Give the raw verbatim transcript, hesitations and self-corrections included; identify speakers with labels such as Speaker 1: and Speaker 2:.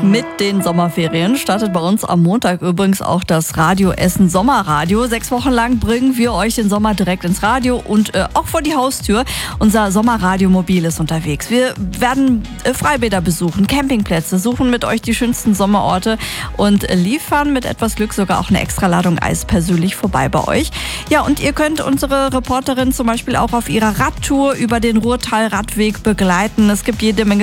Speaker 1: Mit den Sommerferien startet bei uns am Montag übrigens auch das Radio Essen Sommerradio. Sechs Wochen lang bringen wir euch den Sommer direkt ins Radio und äh, auch vor die Haustür. Unser Sommerradiomobil ist unterwegs. Wir werden äh, Freibäder besuchen, Campingplätze, suchen mit euch die schönsten Sommerorte und äh, liefern mit etwas Glück sogar auch eine Extraladung Eis persönlich vorbei bei euch. Ja, und ihr könnt unsere Reporterin zum Beispiel auch auf ihrer Radtour über den Ruhrtal-Radweg begleiten. Es gibt jede Menge